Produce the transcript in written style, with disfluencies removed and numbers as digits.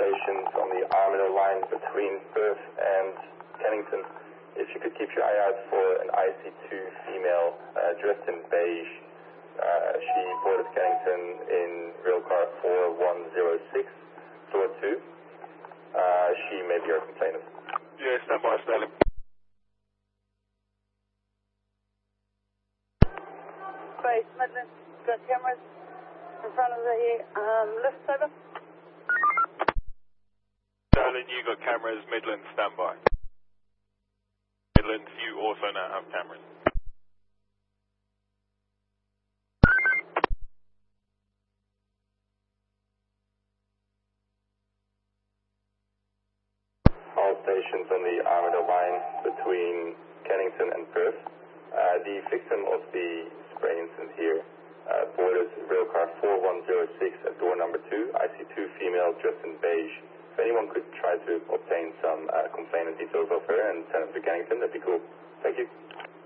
stations on the Armadale line between Perth and Kennington. If you could keep your eye out for an IC2 female dressed in beige. She boarded Kennington in railcar 4106, floor 2. She may be your complainant. Yeah, stand by, Sterling. Base Midland, got cameras in front of the lift over. Sterling, you got cameras, Midland, stand by. Midland, you also now have cameras. All stations on the Armadale line between Kennington and Perth. The victim of the spray incident here boarded railcar 4106 at door number 2, IC2 female dressed in beige. If anyone could try to obtain some complainant details of her and send them to Kennington, that'd be cool. Thank you.